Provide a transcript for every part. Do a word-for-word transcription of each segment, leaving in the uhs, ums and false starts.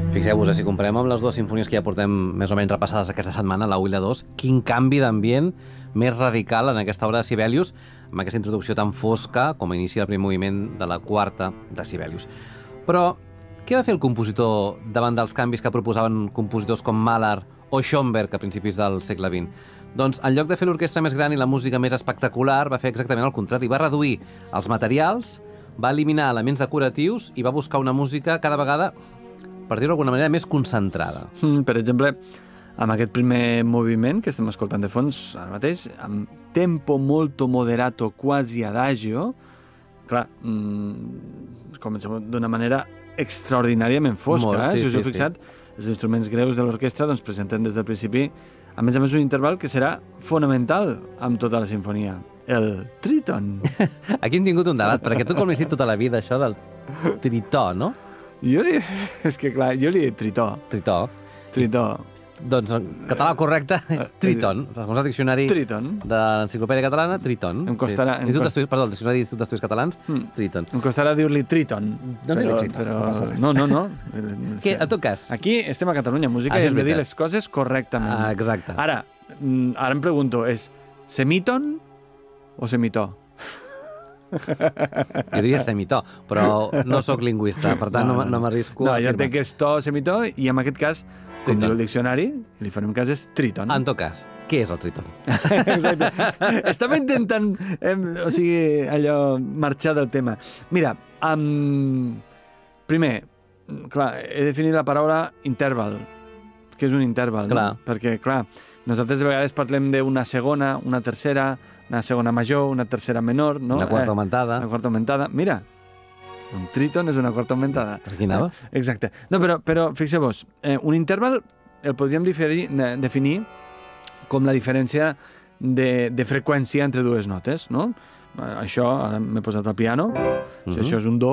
Fixeu-vos, si comparem amb les dues sinfonies que ja portem més o menys repassades aquesta setmana, la u i la dos, quin canvi d'ambient més radical en aquesta obra de Sibelius, amb aquesta introducció tan fosca com a inici del primer moviment de la quarta de Sibelius. Però què va fer el compositor davant dels canvis que proposaven compositors com Mahler o Schoenberg a principis del segle vint? Doncs, en lloc de fer l'orquestra més gran i la música més espectacular, va fer exactament el contrari. Va reduir els materials, va eliminar elements decoratius i va buscar una música cada vegada, per dir-ho d'alguna manera, més concentrada. Mm, per exemple, amb aquest primer moviment que estem escoltant de fons ara mateix, amb tempo molto moderato, quasi adagio, clar, mm, comencem d'una manera extraordinàriament fosca. Molt, eh? sí, si us sí, heu fixat, sí. Els instruments greus de l'orquestra doncs, presenten des del principi, a més a més, un interval que serà fonamental amb tota la sinfonia, el tríton. Aquí hem tingut un debat, perquè tu com l'has dit tota la vida, això del tritó, no? Jo li... És que clar, jo li he dit tritó. Tritó. Tritó. Doncs en català correcte, triton. Segons el diccionari Triton. de l'Enciclopèdia Catalana, triton. Em costarà... Sí. Institut d'Estudis, perdó, el diccionari d'Institut d'Estudis Catalans, mm. triton. Em costarà dir-li triton. No però, dir-li triton, però... no passa res. No, no, no. Què, en tot cas? Aquí estem a Catalunya Música ah, i hem de dir les coses correctament. Ah, exacte. Ara, ara em pregunto, és semiton o semitó? Jo diria semitó, però no sóc lingüista, per tant no, no, no m'arrisco no, a jo afirmar. entenc que és to, semitó, i en aquest cas, com diu el diccionari, li farem cas, és tríton. En tot cas, què és el tríton? Exacte. Estava intentant, eh, o sigui, allò, marxar del tema. Mira, um, primer, clar, he definit la paraula interval. Què és un interval? Clar. No? Perquè, clar, nosaltres de vegades parlem d'una segona, una tercera, una segona major, una tercera menor, no? Una quarta eh, augmentada. Una quarta augmentada. Mira, un tríton és una quarta augmentada. Per aquí anava? Eh, exacte. No, però, però fixeu-vos, eh, un interval el podríem diferir, de, definir com la diferència de, de freqüència entre dues notes, no? Eh, això, ara m'he posat al piano, uh-huh. Si això és un do,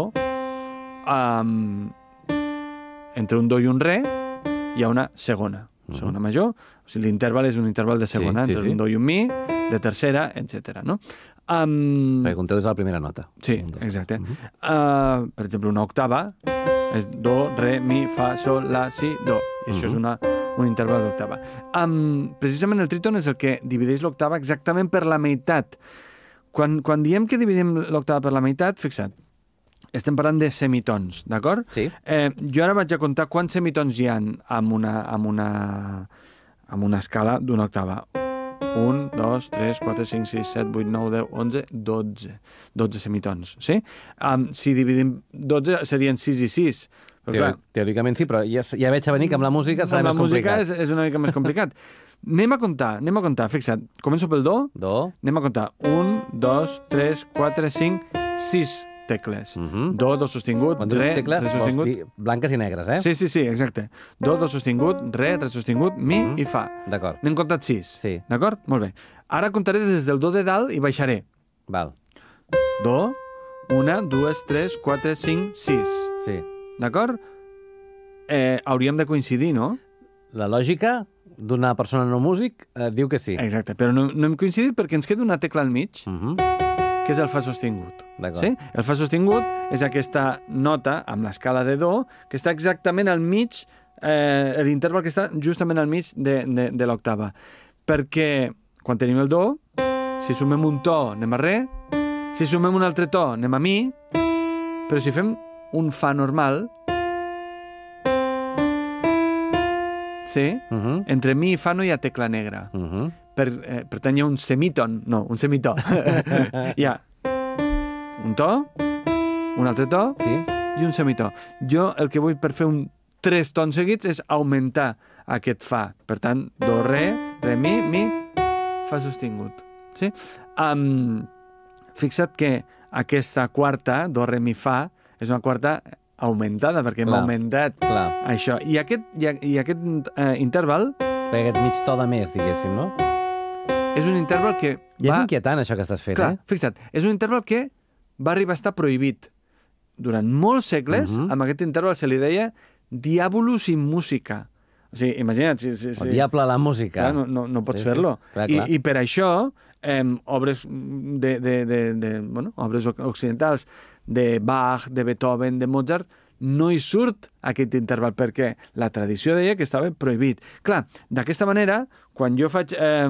um, entre un do i un re hi ha una segona. Segona major, o sigui, l'interval és un interval de segona, sí, sí, entre sí. un do i un mi, de tercera, etcètera. No? Um, Perquè compteu des de la primera nota. Sí, un, exacte. Uh-huh. uh, per exemple, una octava és do, re, mi, fa, sol, la, si, do. I uh-huh. això és una, un interval d'octava. Um, precisament el tríton és el que divideix l'octava exactament per la meitat. Quan, quan diem que dividim l'octava per la meitat, fixa't, estem parlant de semitons, d'acord? Sí. Eh, jo ara vaig a comptar quants semitons hi ha amb una, amb una, amb una escala d'una octava. un, dos, tres, quatre, cinc, sis, set, vuit, nou, deu, onze, dotze. dotze semitons, sí? Um, si dividim dotze serien sis i sis. Teori clar, teòricament sí, però ja, ja veig a venir que amb la música serà més complicat. Amb la música és, és una mica més complicat. Anem a comptar, anem a comptar. Fixa't, començo pel do. Do. Anem a comptar. un, dos, tres, quatre, cinc, sis tecles. Uh-huh. Do, do sostingut, quan re, tecles, re sostingut. Vols dir blanques i negres, eh? Sí, sí, sí, exacte. Do, do sostingut, re, re sostingut, mi uh-huh. i fa. D'acord. N'hem comptat sis. Sí. D'acord? Molt bé. Ara comptaré des del do de dalt i baixaré. Val. Do, una, dues, tres, quatre, cinc, sis. Sí. D'acord? Eh, hauríem de coincidir, no? La lògica d'una persona no músic eh, diu que sí. Exacte, però no, no hem coincidit perquè ens queda una tecla al mig, Uh-huh. que és el fa sostingut. D'acord. Sí? El fa sostingut és aquesta nota amb l'escala de do que està exactament al mig, eh, l'interval que està justament al mig de, de, de l'octava. Perquè quan tenim el do, si sumem un to anem a re, si sumem un altre to anem a mi, però si fem un fa normal, sí? Uh-huh. Entre mi i fa no hi ha tecla negra. Uh-huh. Per, eh, per tant, hi ha un semiton. No, un semitó. Hi ha un to, un altre to sí. i un semitó. Jo el que vull per fer un tres tons seguits és augmentar aquest fa. Per tant, do, re, re, mi, mi, fa sostingut. Sí? Um, fixa't que aquesta quarta, do, re, mi, fa, és una quarta augmentada, perquè hem augmentat clar. Això. I aquest, i, i aquest eh, interval... Per aquest mig to de més, diguéssim, no? És un interval que I va... és inquietant, això que estàs fent, Clar, eh? fixa't, és un interval que va arribar a estar prohibit. Durant molts segles, uh-huh. amb aquest interval se li deia diabolus in música. O sigui, imagina't... Si, si, si... El diable a la música. Clar, no, no, no pots sí, fer-lo. Sí. Clar, clar. I, I per això, eh, obres, de, de, de, de, bueno, obres occidentals de Bach, de Beethoven, de Mozart, no hi surt aquest interval, perquè la tradició deia que estava prohibit. Clar, d'aquesta manera, quan jo faig... Eh...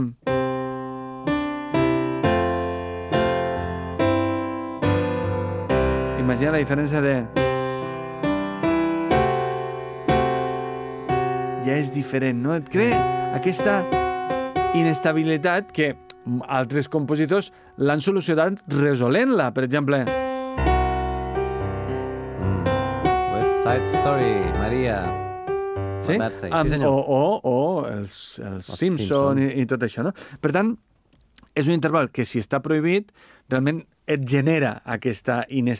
Imagina la diferència de... Ja és diferent, no? Et crea aquesta inestabilitat que altres compositors l'han solucionat resolent-la. Per exemple... Mm. West Side Story, Maria. Sí? Birthday. Um, Sí, senyor. o, o, o els, els Simpson, Simpson. i, i tot això, no? Per tant, és un interval que si està prohibit, realment et genera aquesta inestabilitat